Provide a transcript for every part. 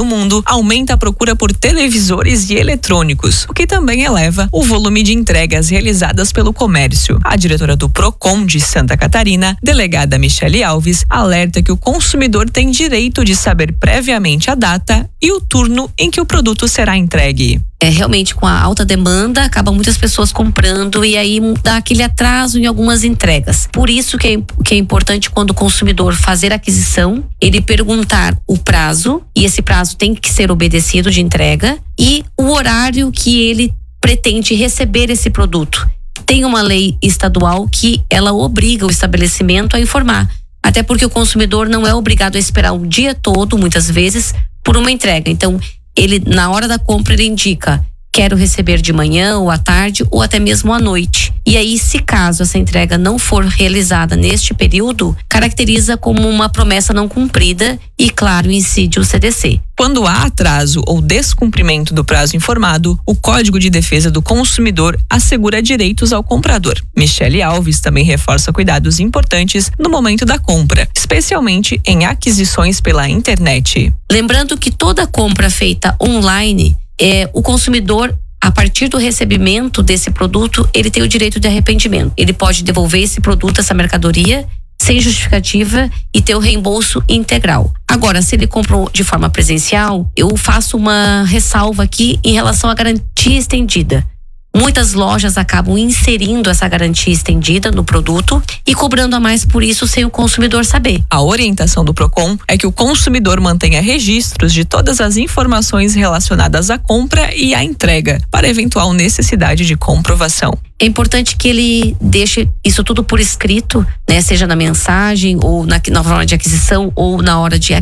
mundo, aumenta a procura por televisores e eletrônicos, o que também eleva o volume de entregas realizadas pelo comércio. A diretora do Procon de Santa Catarina, delegada Michele Alves, alerta que o consumidor tem direito de saber previamente a data e o turno em que o produto será entregue. Realmente, com a alta demanda, acabam muitas pessoas comprando e aí dá aquele atraso em algumas entregas. Por isso que é importante, quando o consumidor fazer a aquisição, ele perguntar o prazo, e esse prazo tem que ser obedecido de entrega, e o horário que ele pretende receber esse produto. Tem uma lei estadual que ela obriga o estabelecimento a informar. Até porque o consumidor não é obrigado a esperar o dia todo, muitas vezes, por uma entrega. Então, ele, na hora da compra, ele indica: quero receber de manhã ou à tarde ou até mesmo à noite. E aí, se caso essa entrega não for realizada neste período, caracteriza como uma promessa não cumprida e, claro, incide o CDC. Quando há atraso ou descumprimento do prazo informado, o Código de Defesa do Consumidor assegura direitos ao comprador. Michele Alves também reforça cuidados importantes no momento da compra, especialmente em aquisições pela internet. Lembrando que toda compra feita online, o consumidor, a partir do recebimento desse produto, ele tem o direito de arrependimento. Ele pode devolver esse produto, essa mercadoria, sem justificativa e ter o reembolso integral. Agora, se ele comprou de forma presencial, eu faço uma ressalva aqui em relação à garantia estendida. Muitas lojas acabam inserindo essa garantia estendida no produto e cobrando a mais por isso sem o consumidor saber. A orientação do Procon é que o consumidor mantenha registros de todas as informações relacionadas à compra e à entrega, para eventual necessidade de comprovação. É importante que ele deixe isso tudo por escrito, né? Seja na mensagem ou na forma de aquisição ou na hora de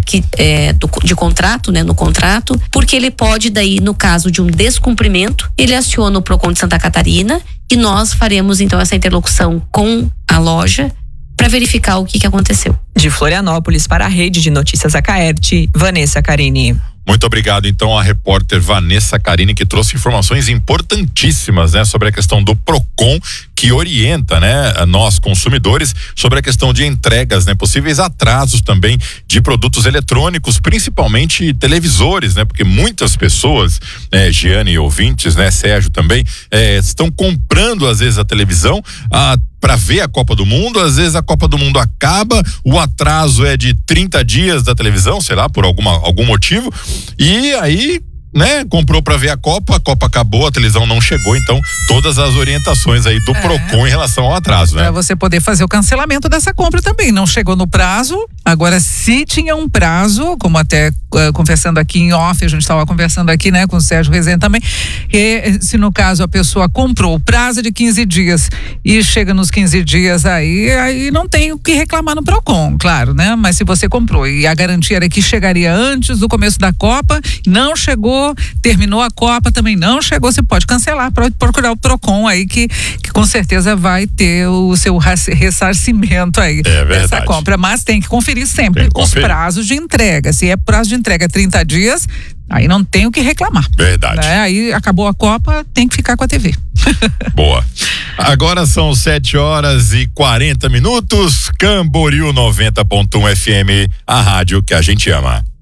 contrato, né? No contrato, porque ele pode daí, no caso de um descumprimento, ele aciona o Procon de Santa Catarina e nós faremos então essa interlocução com a loja para verificar o que aconteceu. De Florianópolis para a Rede de Notícias Acaerte, Vanessa Carini. Muito obrigado, então, a repórter Vanessa Carini, que trouxe informações importantíssimas, né, sobre a questão do Procon, que orienta, né, a nós consumidores sobre a questão de entregas, né, possíveis atrasos também de produtos eletrônicos, principalmente televisores, né, porque muitas pessoas, Giane e ouvintes, né, Sérgio também, estão comprando às vezes a televisão para ver a Copa do Mundo. Às vezes a Copa do Mundo acaba, o atraso é de 30 dias da televisão, sei lá, por algum motivo, e aí, né, comprou para ver a Copa acabou, a televisão não chegou. Então, todas as orientações aí do Procon em relação ao atraso, né? Para você poder fazer o cancelamento dessa compra também. Não chegou no prazo. Agora, se tinha um prazo, como até conversando aqui em off, a gente estava conversando aqui, né, com o Sérgio Rezende também, que se no caso a pessoa comprou o prazo de 15 dias e chega nos 15 dias aí não tem o que reclamar no Procon, claro, né? Mas se você comprou e a garantia era que chegaria antes do começo da Copa, não chegou, terminou a Copa, também não chegou, você pode cancelar, pode procurar o Procon aí que com certeza vai ter o seu ressarcimento aí dessa compra, mas tem que conferir sempre os prazos de entrega. Se é prazo de entrega 30 dias, aí não tem o que reclamar. Verdade. Né? Aí acabou a Copa, tem que ficar com a TV. Boa. Agora são 7h40. Camboriú 90.1 FM, a rádio que a gente ama.